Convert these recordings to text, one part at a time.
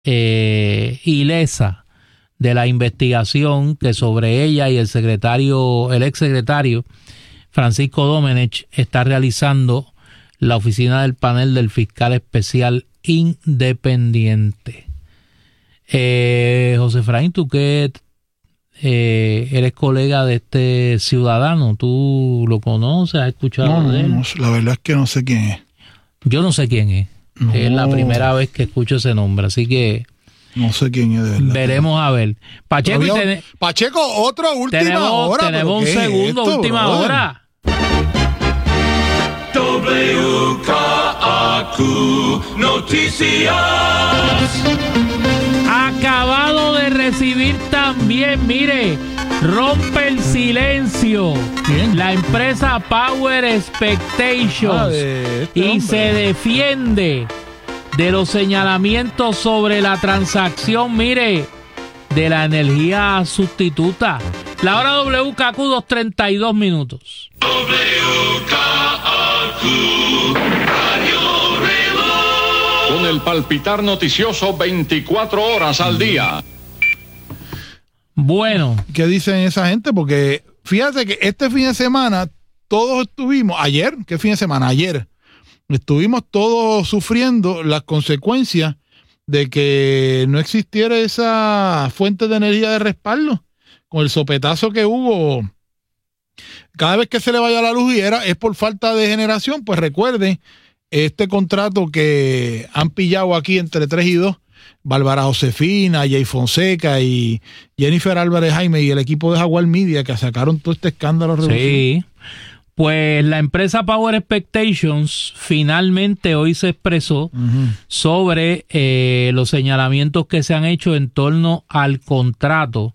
ilesa de la investigación que sobre ella y el exsecretario Francisco Domenech está realizando la oficina del panel del fiscal especial independiente. José Efraín, tú que eres colega de este ciudadano, ¿tú lo conoces? ¿Has escuchado de él? No, la verdad es que no sé quién es. Yo no sé quién es. No. Es la primera vez que escucho ese nombre, así que no sé quién es de verdad. Veremos a ver. Pacheco, Pacheco, otra última hora. Tenemos un segundo, última hora. WKAQ Noticias. Acabado de recibir también, mire, rompe el silencio. ¿Quién? La empresa Power Expectations y se defiende de los señalamientos sobre la transacción, mire, de la energía sustituta. La hora WKQ 2:32 minutos. WKAQ Radio Reloj. Con el palpitar noticioso 24 horas al día. Bueno. ¿Qué dicen esa gente? Porque fíjate que este fin de semana todos estuvimos, ayer estuvimos todos sufriendo las consecuencias de que no existiera esa fuente de energía de respaldo, con el sopetazo que hubo. Cada vez que se le vaya la luz es por falta de generación. Pues recuerden este contrato que han pillado aquí entre 3 y 2, Bárbara Josefina, Jay Fonseca y Jennifer Álvarez Jaime y el equipo de Jaguar Media, que sacaron todo este escándalo. Sí. Pues la empresa Power Expectations finalmente hoy se expresó sobre los señalamientos que se han hecho en torno al contrato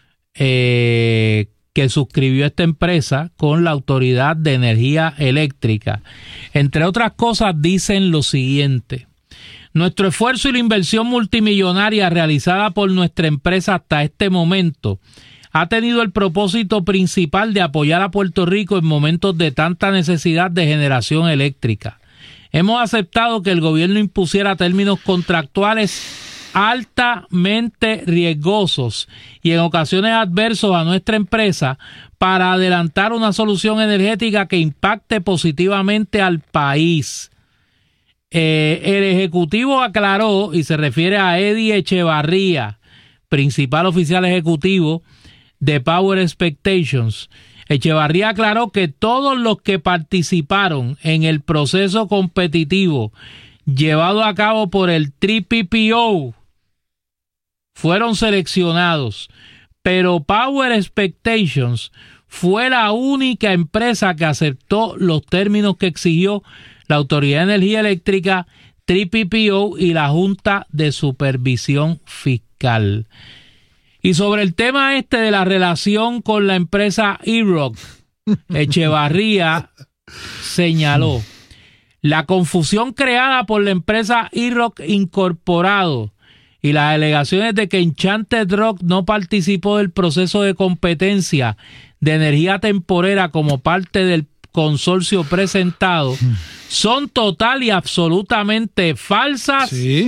que suscribió esta empresa con la Autoridad de Energía Eléctrica. Entre otras cosas dicen lo siguiente: nuestro esfuerzo y la inversión multimillonaria realizada por nuestra empresa hasta este momento ha tenido el propósito principal de apoyar a Puerto Rico en momentos de tanta necesidad de generación eléctrica. Hemos aceptado que el gobierno impusiera términos contractuales altamente riesgosos y en ocasiones adversos a nuestra empresa para adelantar una solución energética que impacte positivamente al país. El ejecutivo aclaró, y se refiere a Eddie Echevarría, principal oficial ejecutivo de Power Expectations. Echevarría aclaró que todos los que participaron en el proceso competitivo llevado a cabo por el TPPO fueron seleccionados, pero Power Expectations fue la única empresa que aceptó los términos que exigió la Autoridad de Energía Eléctrica, TPPO y la Junta de Supervisión Fiscal. Y sobre el tema de la relación con la empresa E-Rock, Echevarría señaló: la confusión creada por la empresa E-Rock Incorporado y las alegaciones de que Enchanted Rock no participó del proceso de competencia de energía temporera como parte del consorcio presentado son total y absolutamente falsas,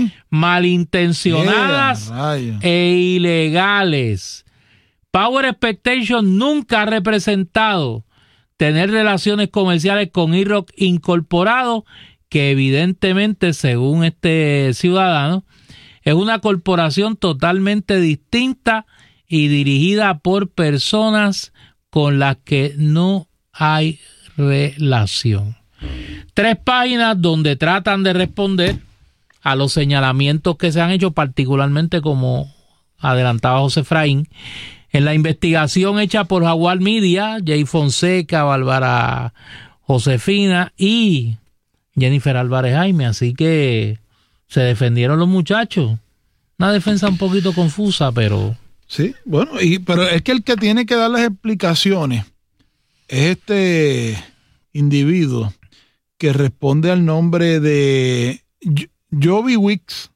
malintencionadas e ilegales. Power Expectations nunca ha representado tener relaciones comerciales con E-Rock Incorporado, que evidentemente, según este ciudadano, es una corporación totalmente distinta y dirigida por personas con las que no hay relación. 3 páginas donde tratan de responder a los señalamientos que se han hecho, particularmente, como adelantaba José Efraín, en la investigación hecha por Jaguar Media, Jay Fonseca, Bárbara Josefina y Jennifer Álvarez Jaime. Así que se defendieron los muchachos. Una defensa un poquito confusa, pero... Sí, bueno, pero es que el que tiene que dar las explicaciones es este individuo que responde al nombre de Joby Wicks.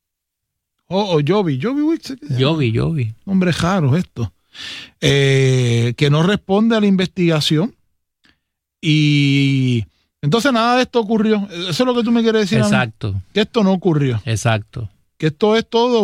Joby Wicks. Joby. Nombre raro esto. Que no responde a la investigación. Y entonces nada de esto ocurrió. Eso es lo que tú me quieres decir. Exacto. Que esto no ocurrió. Exacto. que esto es todo